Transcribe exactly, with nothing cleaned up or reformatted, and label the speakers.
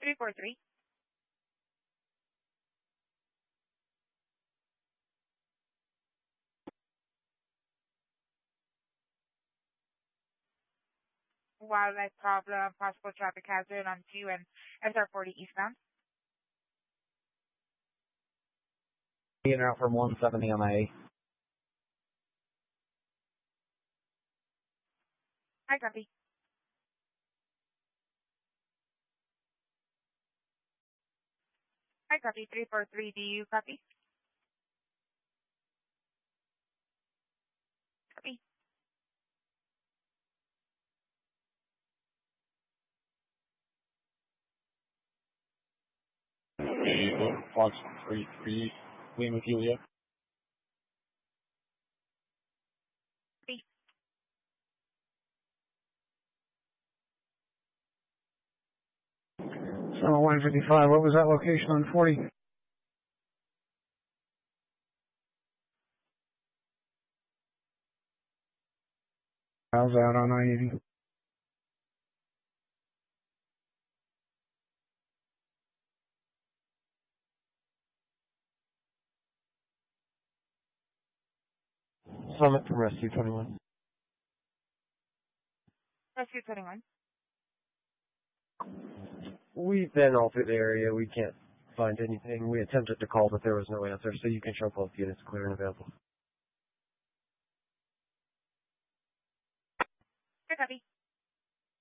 Speaker 1: three four three. Wildlife problem, possible traffic hazard on two and S R forty eastbound.
Speaker 2: In out from one seventy M I A.
Speaker 1: I copy. I copy. three four three, do you copy? Copy.
Speaker 2: Fox three three, Lima Julia.
Speaker 1: Copy.
Speaker 3: So one fifty-five, what was that location on forty? How's that on I eighty?
Speaker 2: Summit from Rescue twenty-one.
Speaker 1: Rescue twenty-one.
Speaker 2: We've been all through the area. We can't find anything. We attempted to call, but there was no answer, so you can show both units clear and available.
Speaker 1: I copy.